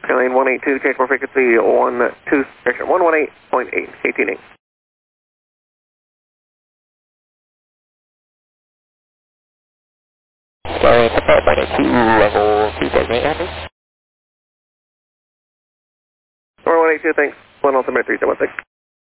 Lane 182, change for frequency 118.8, KTNA. Sorry, Papa, by 2, level 2, designate happens. Or 182, thanks. 1 altimeter 3, 1 6.